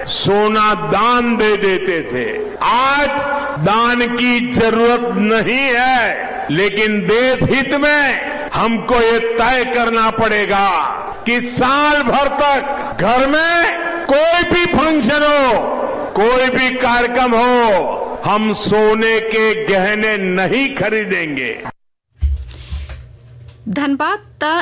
सोना दान दे देते थे। आज दान की जरूरत नहीं है, लेकिन देश हित में हमको ये तय करना पड़ेगा कि साल भर तक घर में कोई भी फंक्शन हो, कोई भी कार्यक्रम हो, हम सोने के गहने नहीं खरीदेंगे। धनबाद ता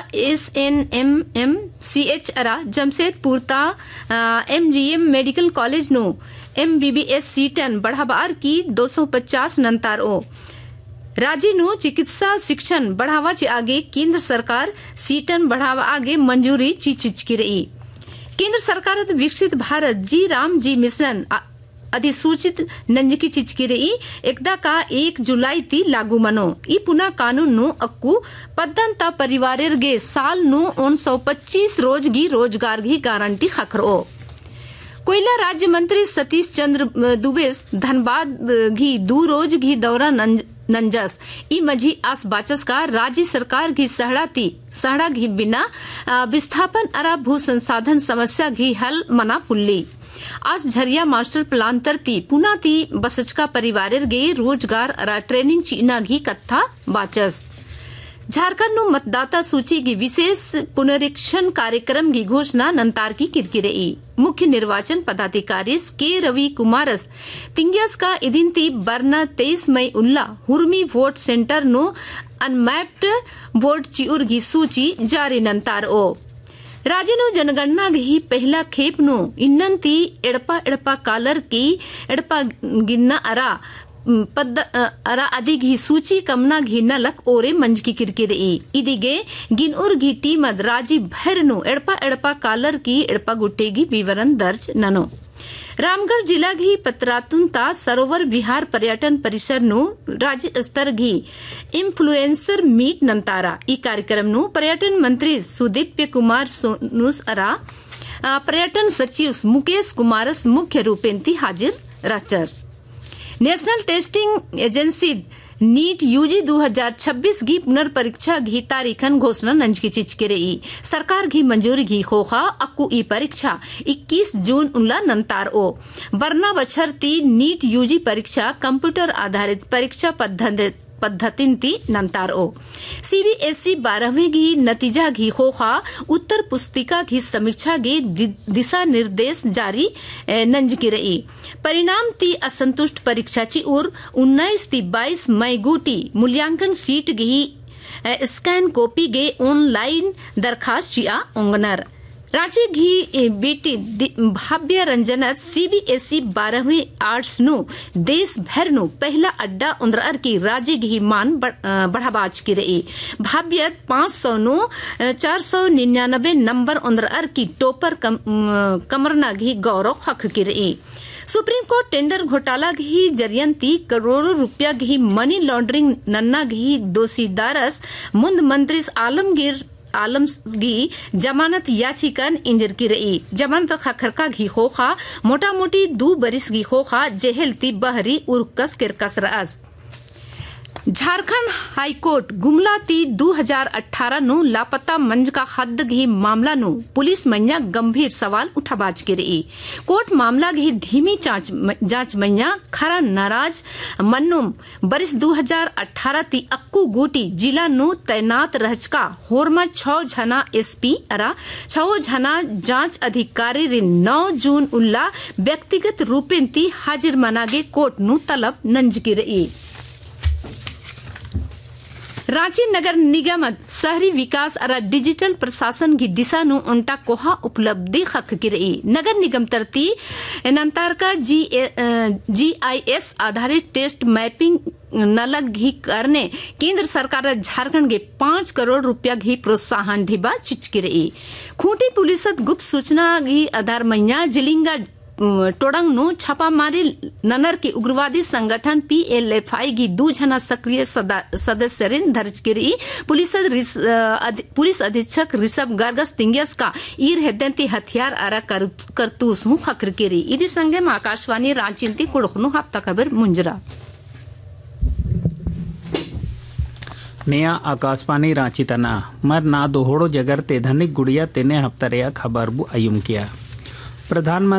SNMMCH अरा जमशेदपुर ता MGM medical college no MBBS सीटन बढ़ावार की 250 नंतार ओ राज्य नो चिकित्सा शिक्षण बढ़ावा चे आगे केंद्र सरकार सीटन बढ़ावा आगे मंजूरी चीच की रही। केंद्र सरकार विकसित भारत जी राम जी मिशन अधिसूचित नंजकी चिच की रही एकदा का 1 जुलाई ती लागू मनो ई पुना कानून नु अक्कू पद्दन ता परिवारेर गे साल नु 125 रोज गी रोजगार गी गारंटी खखरो। कोयला राज्य मंत्री सतीश चंद्र दुबे धनबाद घी 2 रोज घी दौरा नंजस ई मझी आस बाचस का राज्य सरकार घी सहड़ा घी बिना विस्थापन अरा भू संसाधन समस्या घी हल मना पुल्ली। आज झरिया मास्टर प्लान तरती पुना ती बसचका परिवारेर गे रोजगार अरा ट्रेनिंग चीना घी कत्था बाचस। झारखंड नु मतदाता सूची की विशेष पुनरीक्षण कार्यक्रम की घोषणा नंतार की किरकिरेई। मुख्य निर्वाचन पदाधिकारी के रवि कुमारस तिंग्यस का इदिनती बरना 23 मई Ulla हुरमी vote centre no unmapped vote चिउर की सूची जारी नंतार ओ राज्य नो जनगणना घी पहला खेप नो इन्नंती एड़पा कालर की एड़पा गिन्ना अरा आदि घी सूची कमना घी नलक ओरे मंज की किरकिरे इदिगे गिन उर घी टीमद राजी भैरनो एड़पा कालर की एड़पा गुट्टे घी विवरण दर्ज ननो। रामगढ़ जिला घी पतरातुनता सरोवर विहार पर्यटन परिसर नु राज्य स्तर घी इन्फ्लुएंसर मीट नंतारा ई कार्यक्रम नु पर्यटन मंत्री सुदीप्य कुमार सोनुस अरा पर्यटन सचिव मुकेश कुमारस मुख्य रूपेंती हाजिर रचर। National testing agency NEET UG 2026 घी पुनर्परीक्षा घी तारीखन घोषणा नंज की चिच के रही। सरकार घी मंजूरी घी खोखा अक्कू ई परीक्षा 21 जून उनला नंतार ओ बरना बछर ती नीट यूजी परीक्षा कंप्यूटर आधारित परीक्षा पद्धतिंती नंतार ओ CBSE 12वीं घी नतीजा घी खोखा उत्तर पुस्तिका घी समीक्षा घी दिशा निर्देश जारी नंज की रही। परिणाम ती असंतुष्ट परीक्षाची उर 19 ती 22 मई गुटी मूल्यांकन सीट घी स्कैन कॉपी गे ऑनलाइन दरखास्त चिया ओंगनर रांची घी बेटी भाव्य रंजनत CBSE 12वीं आर्ट्स नु देश भर नु पहला अड्डा उंदर की राज्य घी मान बढ़ाबाज की रही। भाव्य 500 नु 499 नंबर उंदर की टोपर कमरना घी गौरव हक की रही। सुप्रीम कोर्ट टेंडर घोटाला घी जरियंती करोड़ों रुपया घी मनी लॉन्ड्रिंग नन्ना घी दोषीदारस मुंद मंत्री आलमगी जमानत याचिकन इंजर की रही। जमानत खखरका घी खोखा मोटा मोटी 2 बरिस घी खोखा जेहल ती बहरी उर्कस किरकस रअस। झारखंड हाईकोर्ट गुमला ती 2018 नु लापता मंज का हद घी मामला नु पुलिस मैया गंभीर सवाल उठाबाज के रही। कोर्ट मामला घी धीमी जांच मैया खरा नाराज मन्नुम बरिस 2018 ती अक्कू गोटी जिला नु तैनात रहचका होरमा 6 जना SP अरा 6 जना जांच अधिकारी रे 9 जून उल्ला व्यक्तिगत रूपें ती हाजिर मनागे कोर्ट नु तलब नंज की रही। रांची नगर निगम शहरी विकास अरा डिजिटल प्रशासन की दिशा नु उनटा कोहा उपलब्धि खक की रही। नगर निगम तरती नंतार का GIS आधारित टेस्ट मैपिंग नलग घी करने केंद्र सरकार झारखंड के 5 करोड़ रुपया घी प्रोत्साहन ढिबा चिच की रही। खूंटी पुलिस गुप्त सूचना घी आधार मैया जिलिंगा टोडंग नु छापामारी ननर के उग्रवादी संगठन PLFI की 2 जना सक्रिय सदस्य दर्ज की रही। पुलिस अधीक्षक ऋषभ गर्गस तिंगस का ईर हेदंती हथियार आरा करतूस हूँ खकर की रही। इदी संगे आकाशवाणी रांची कुड़खनु हफ्ता खबर मुंजरा नया आकाशवाणी रांची तना मर ना दोहड़ो जगर ते धनिक गुड़िया तेने हफ्ता खबर बु अयुम किया। प्रधानमंत्री